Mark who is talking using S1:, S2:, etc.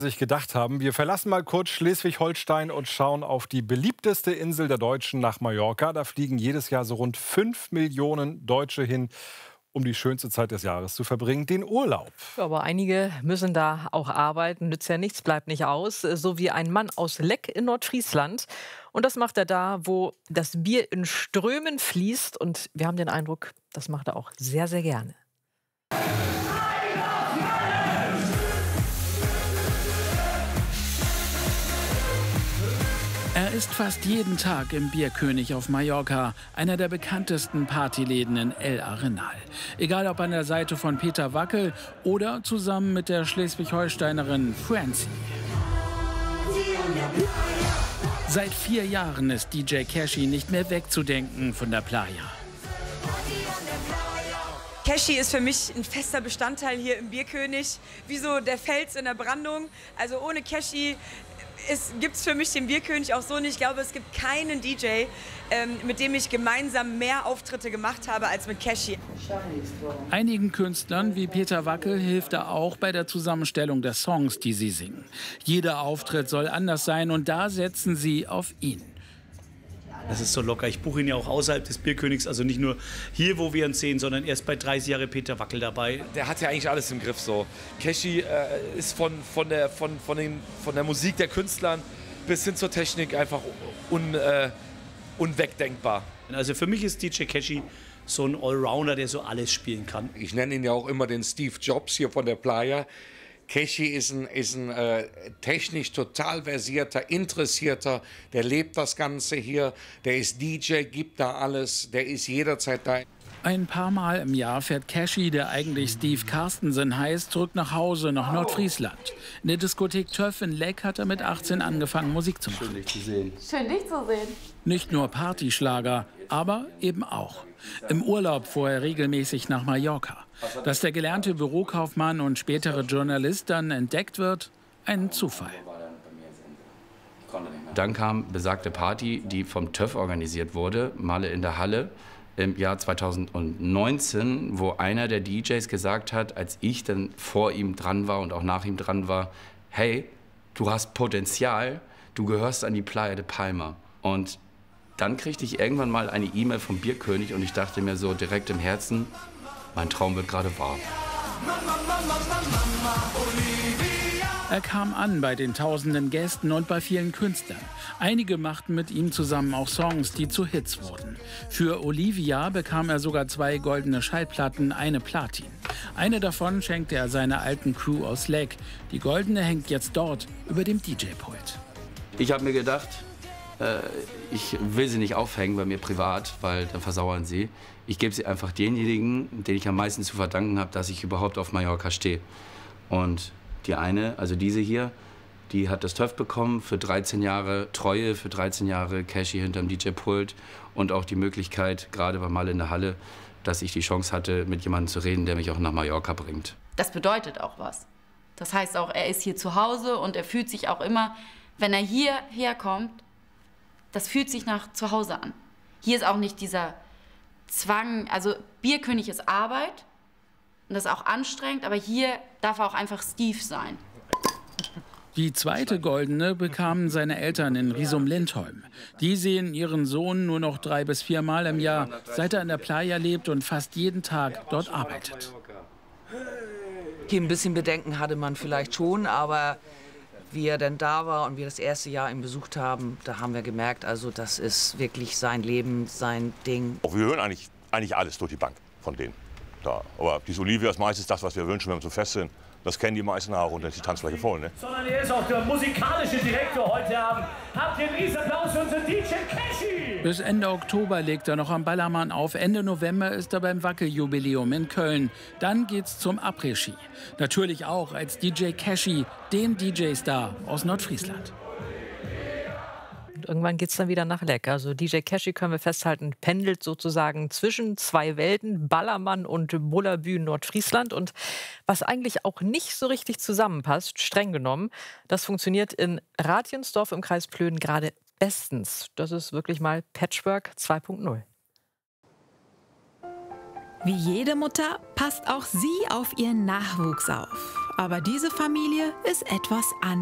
S1: Sich gedacht haben, wir verlassen mal kurz Schleswig-Holstein und schauen auf die beliebteste Insel der Deutschen nach Mallorca. Da fliegen jedes Jahr so rund 5 Millionen Deutsche hin, um die schönste Zeit des Jahres zu verbringen, den Urlaub.
S2: Aber einige müssen da auch arbeiten, nützt ja nichts, bleibt nicht aus. So wie ein Mann aus Leck in Nordfriesland. Und das macht er da, wo das Bier in Strömen fließt. Und wir haben den Eindruck, das macht er auch sehr, sehr gerne.
S3: Er ist fast jeden Tag im Bierkönig auf Mallorca, einer der bekanntesten Partyläden in El Arenal. Egal ob an der Seite von Peter Wackel oder zusammen mit der Schleswig-Holsteinerin Francie. Seit 4 Jahren ist DJ Cashy nicht mehr wegzudenken von der Playa.
S4: Cashy ist für mich ein fester Bestandteil hier im Bierkönig, wie so der Fels in der Brandung. Also ohne Cashy gibt es für mich den Bierkönig auch so nicht. Ich glaube, es gibt keinen DJ, mit dem ich gemeinsam mehr Auftritte gemacht habe als mit Cashy.
S3: Einigen Künstlern wie Peter Wackel hilft er auch bei der Zusammenstellung der Songs, die sie singen. Jeder Auftritt soll anders sein und da setzen sie auf ihn.
S5: Das ist so locker. Ich buche ihn ja auch außerhalb des Bierkönigs, also nicht nur hier, wo wir ihn sehen, sondern erst bei 30 Jahre Peter Wackel dabei.
S6: Der hat ja eigentlich alles im Griff so. Cashy ist von der Musik der Künstlern bis hin zur Technik einfach unwegdenkbar.
S5: Also für mich ist DJ Cashy so ein Allrounder, der so alles spielen kann.
S7: Ich nenne ihn ja auch immer den Steve Jobs hier von der Playa. Cashy ist ein technisch total versierter, interessierter, der lebt das Ganze hier, der ist DJ, gibt da alles, der ist jederzeit da.
S3: Ein paar Mal im Jahr fährt Cashy, der eigentlich Steve Carstensen heißt, zurück nach Hause, nach Nordfriesland. In der Diskothek Töff in Leck hat er mit 18 angefangen, Musik zu machen.
S8: Schön, dich zu sehen.
S9: Schön, dich zu sehen.
S3: Nicht nur Partyschlager, aber eben auch. Im Urlaub fuhr er regelmäßig nach Mallorca. Dass der gelernte Bürokaufmann und spätere Journalist dann entdeckt wird, ein Zufall.
S8: Dann kam besagte Party, die vom TÜV organisiert wurde, Malle in der Halle, im Jahr 2019, wo einer der DJs gesagt hat, als ich dann vor ihm dran war und auch nach ihm dran war, hey, du hast Potenzial, du gehörst an die Playa de Palma. Und dann kriegte ich irgendwann mal eine E-Mail vom Bierkönig und ich dachte mir so direkt im Herzen, mein Traum wird gerade wahr.
S3: Er kam an bei den tausenden Gästen und bei vielen Künstlern. Einige machten mit ihm zusammen auch Songs, die zu Hits wurden. Für Olivia bekam er sogar 2 goldene Schallplatten, eine Platin. Eine davon schenkte er seiner alten Crew aus Leck. Die goldene hängt jetzt dort über dem DJ-Pult.
S8: Ich habe mir gedacht, ich will sie nicht aufhängen bei mir privat, weil dann versauern sie. Ich gebe sie einfach denjenigen, denen ich am meisten zu verdanken habe, dass ich überhaupt auf Mallorca stehe. Und die eine, also diese hier, die hat das TÜV bekommen für 13 Jahre Treue, für 13 Jahre Cashy hinterm DJ-Pult und auch die Möglichkeit, gerade bei Mal in der Halle, dass ich die Chance hatte, mit jemandem zu reden, der mich auch nach Mallorca bringt.
S9: Das bedeutet auch was. Das heißt auch, er ist hier zu Hause und er fühlt sich auch immer, wenn er hierher kommt, das fühlt sich nach zu Hause an. Hier ist auch nicht dieser Zwang, also Bierkönig ist Arbeit und das ist auch anstrengend, aber hier darf er auch einfach Steve sein.
S3: Die zweite goldene bekamen seine Eltern in Riesum-Lindholm. Die sehen ihren Sohn nur noch 3 bis 4 Mal im Jahr, seit er in der Playa lebt und fast jeden Tag dort arbeitet.
S10: Ein bisschen Bedenken hatte man vielleicht schon, aber wie er denn da war und wir das erste Jahr ihn besucht haben, da haben wir gemerkt, also das ist wirklich sein Leben, sein Ding.
S11: Wir hören eigentlich alles durch die Bank von denen. Da. Aber diese Olivia ist meistens das, was wir wünschen, wenn wir so fest sind. Das kennen die meisten auch und dann ist die Tanzfläche voll. Ne?
S12: Sondern er ist auch der musikalische Direktor heute Abend. Habt ihr einen Riesenapplaus für unseren DJ Cashy!
S3: Bis Ende Oktober legt er noch am Ballermann auf. Ende November ist er beim Wackel-Jubiläum in Köln. Dann geht's zum Après-Ski. Natürlich auch als DJ Cashy, dem DJ-Star aus Nordfriesland.
S2: Und irgendwann geht es dann wieder nach Leck. Also DJ Cashy, können wir festhalten, pendelt sozusagen zwischen 2 Welten, Ballermann und Bullabü Nordfriesland. Und was eigentlich auch nicht so richtig zusammenpasst, streng genommen, das funktioniert in Ratjensdorf im Kreis Plön gerade bestens. Das ist wirklich mal Patchwork 2.0.
S13: Wie jede Mutter passt auch sie auf ihren Nachwuchs auf. Aber diese Familie ist etwas anders.